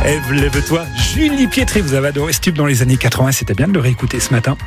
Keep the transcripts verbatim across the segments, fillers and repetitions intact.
Ève, lève-toi. Julie Pietri, vous avez adoré ce tube dans les années quatre-vingts, c'était bien de le réécouter ce matin.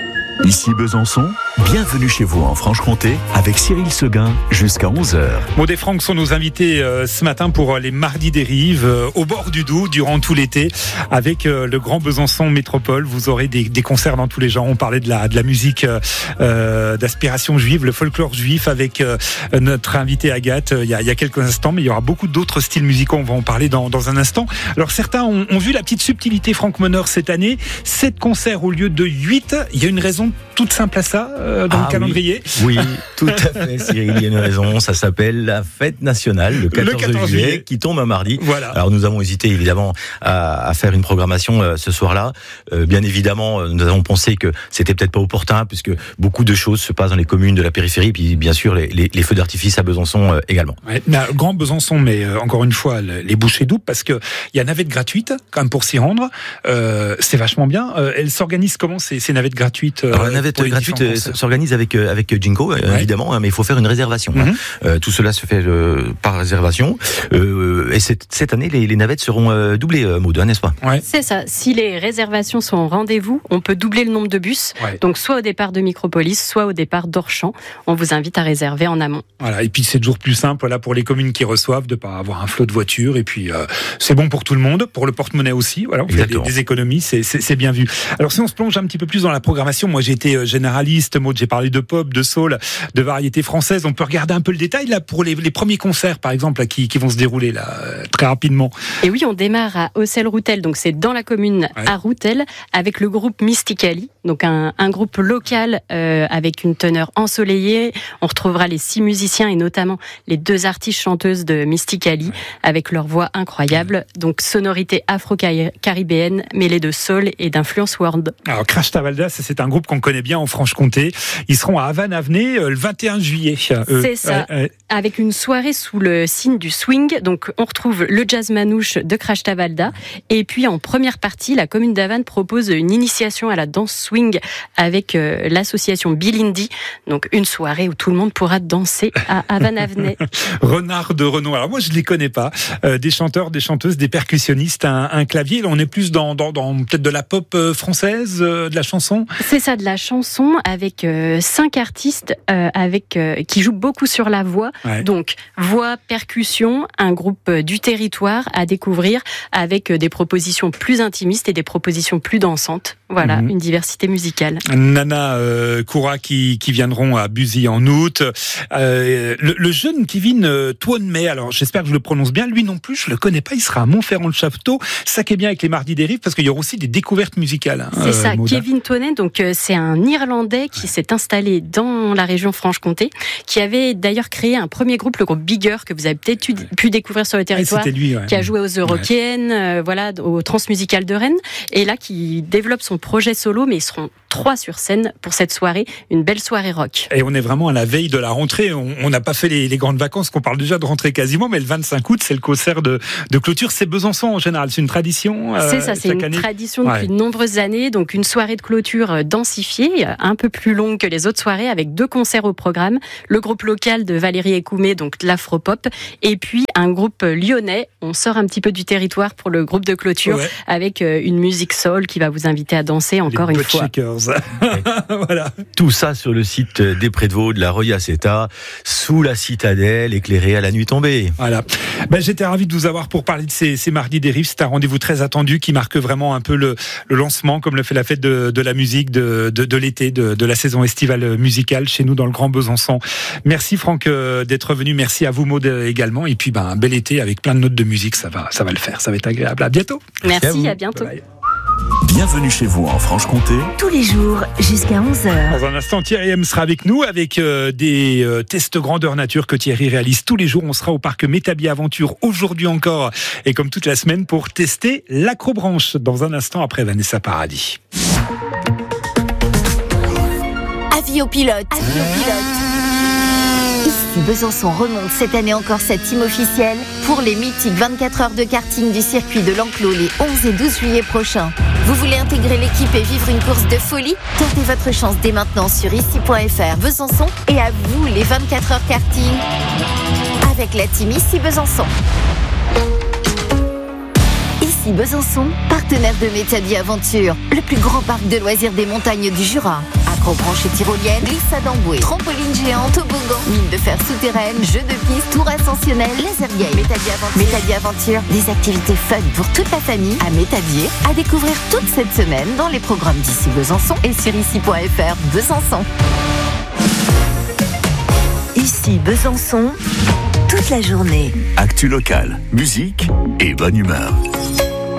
Ici Besançon, bienvenue chez vous en Franche-Comté avec Cyril Seguin jusqu'à onze heures. Maud et Franck sont nos invités euh, ce matin pour euh, les Mardis des Rives euh, au bord du Doubs durant tout l'été avec euh, le Grand Besançon Métropole. Vous aurez des, des concerts dans tous les genres. On parlait de la, de la musique euh, d'aspiration juive, le folklore juif avec euh, notre invitée Agathe euh, il, y a, il y a quelques instants, mais il y aura beaucoup d'autres styles musicaux. On va en parler dans, dans un instant. Alors certains ont, ont vu la petite subtilité Franck Meneur cette année. sept concerts au lieu de huit. Il y a une raison toute simple à ça euh, dans ah, le calendrier. Oui, oui, tout à fait Cyril, il y a une raison, ça s'appelle la fête nationale, le quatorze, le quatorze juillet, juillet, qui tombe un mardi. Voilà. Alors nous avons hésité évidemment à, à faire une programmation euh, ce soir-là. Euh, bien évidemment, nous avons pensé que c'était peut-être pas opportun puisque beaucoup de choses se passent dans les communes de la périphérie, puis bien sûr les, les, les feux d'artifice à Besançon euh, également. Ouais, mais Grand Besançon, mais euh, encore une fois, les bouchées doubles parce qu'il y a navette gratuite quand même pour s'y rendre. Euh, c'est vachement bien. Euh, elles s'organisent comment ces, ces navettes gratuites euh, Alors, la navette gratuite euh, s'organise avec euh, avec Jinko, euh, ouais. évidemment, hein, mais il faut faire une réservation. Mm-hmm. Hein. Euh, tout cela se fait euh, par réservation. Euh, et cette, cette année, les, les navettes seront euh, doublées, euh, Maud, hein, n'est-ce pas ? Ouais. C'est ça. Si les réservations sont au rendez-vous, on peut doubler le nombre de bus. Ouais. Donc soit au départ de Micropolis, soit au départ d'Orchamps. On vous invite à réserver en amont. Voilà. Et puis c'est toujours plus simple là pour les communes qui reçoivent de pas avoir un flot de voitures. Et puis euh, c'est bon pour tout le monde, pour le porte-monnaie aussi. Voilà, on fait des, des économies, c'est, c'est, c'est bien vu. Alors si on se plonge un petit peu plus dans la programmation, moi j'ai été généraliste, Maud, j'ai parlé de pop, de soul, de variété française. On peut regarder un peu le détail là pour les, les premiers concerts par exemple là, qui, qui vont se dérouler là euh, très rapidement. Et oui, on démarre à Auxel-Routel, donc c'est dans la commune ouais. à Routel, avec le groupe Mysticali, donc un, un groupe local euh, avec une teneur ensoleillée. On retrouvera les six musiciens et notamment les deux artistes chanteuses de Mysticali ouais. avec leur voix incroyable. Ouais. Donc sonorité afro-caribéenne mêlée de soul et d'influence world. Alors Crash Tavalda, c'est un groupe qu'on connaît bien en Franche-Comté. Ils seront à Havane-Avenay euh, le vingt et un juillet. Euh, c'est ça, euh, euh, avec une soirée sous le signe du swing. Donc on retrouve le jazz manouche de Crash Tavalda. Et puis en première partie, la commune d'Havane propose une initiation à la danse swing avec euh, l'association Bilindi. Donc une soirée où tout le monde pourra danser à Havane-Avenay. Renard de Renaud. Alors moi je les connais pas. Euh, des chanteurs, des chanteuses, des percussionnistes, un, un clavier. Là on est plus dans, dans, dans peut-être de la pop française, euh, de la chanson. C'est ça, de la chanson avec euh, cinq artistes euh, avec euh, qui jouent beaucoup sur la voix. Ouais. Donc voix, percussion, un groupe euh, du territoire à découvrir avec euh, des propositions plus intimistes et des propositions plus dansantes. Voilà, mmh. une diversité musicale. Nana euh, Koura qui, qui viendront à Buzy en août. Euh, le, le jeune Kevin euh, Touonmé, alors j'espère que je le prononce bien, lui non plus, je le connais pas, il sera à Montferrand-le-Château. Ça qui est bien avec les Mardis des Rives, parce qu'il y aura aussi des découvertes musicales. Hein, c'est euh, ça, Mauda. Kevin Touonmé, donc euh, c'est un Irlandais qui ouais. s'est installé dans la région Franche-Comté, qui avait d'ailleurs créé un premier groupe, le groupe Bigger, que vous avez peut-être pu, pu découvrir sur le territoire, ouais, lui, ouais. qui a joué aux Eurokéennes, ouais. euh, voilà, au Transmusical de Rennes, et là qui développe son projet solo, mais ils seront trois sur scène pour cette soirée, une belle soirée rock. Et on est vraiment à la veille de la rentrée, on n'a pas fait les, les grandes vacances, qu'on parle déjà de rentrée quasiment, mais le vingt-cinq août, c'est le concert de, de clôture, c'est Besançon en général, c'est une tradition euh, C'est ça, c'est une année. tradition depuis ouais. de nombreuses années, donc une soirée de clôture densifiée, un peu plus longue que les autres soirées, avec deux concerts au programme, le groupe local de Valérie Écoumé, donc l'Afropop, et puis un groupe lyonnais, on sort un petit peu du territoire pour le groupe de clôture, ouais. avec une musique soul qui va vous inviter à danser encore les une fois. Voilà. Tout ça sur le site des Prés de Vaud, de la Roya-Seta, sous la citadelle, éclairée à la nuit tombée. Voilà. Ben, j'étais ravi de vous avoir pour parler de ces, ces Mardis des Rives. C'est un rendez-vous très attendu qui marque vraiment un peu le, le lancement, comme le fait la fête de, de la musique, de, de, de l'été, de, de la saison estivale musicale chez nous dans le Grand Besançon. Merci Franck d'être venu. Merci à vous Maud également. Et puis ben, un bel été avec plein de notes de musique. Ça va, ça va le faire. Ça va être agréable. À bientôt. Merci, Merci à, à bientôt. Bye bye. Bienvenue chez vous en Franche-Comté. Tous les jours jusqu'à onze heures. Dans un instant, Thierry M sera avec nous avec euh, des euh, tests grandeur nature que Thierry réalise tous les jours. On sera au parc Métabier Aventure aujourd'hui encore et comme toute la semaine pour tester l'acrobranche. Dans un instant après Vanessa Paradis. Avis aux pilotes. Avis aux pilotes. Ici, Besançon remonte cette année encore sa team officielle pour les mythiques vingt-quatre heures de karting du circuit de l'Enclos les onze et douze juillet prochains. Vous voulez intégrer l'équipe et vivre une course de folie ? Tentez votre chance dès maintenant sur ici point f r Besançon et à vous les vingt-quatre heures karting avec la team Ici Besançon. Ici Besançon, partenaire de Métadi Aventure, le plus grand parc de loisirs des montagnes du Jura. Acrobranche et tyrolienne, glissade en bouée, trampoline géante, toboggan, mine de fer souterraine, jeux de piste, tour ascensionnel, laser game. Métadi Aventure. Métadi Aventure, des activités fun pour toute la famille à Métadier, à découvrir toute cette semaine dans les programmes d'Ici Besançon et sur ici point f r Besançon. Ici Besançon, toute la journée. Actu locale, musique et bonne humeur.